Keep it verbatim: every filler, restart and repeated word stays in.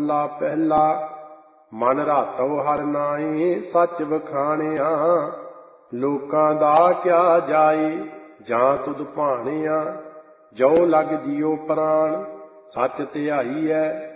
ਮਹੱਲਾ ਪਹਿਲਾ। ਮਨ ਰਾਤਵ ਹਰਿ ਨਾਏ ਸੱਚ ਵਖਾਣਿਆ, ਲੋਕਾਂ ਦਾ ਕਿਆ ਜਾਏ ਜਾਂ ਤੁਧ ਭਾਣਿਆ। ਜੋ ਲਗ ਜਿਉ ਪ੍ਰਾਣ ਸੱਚ ਧਿਆਈਐ,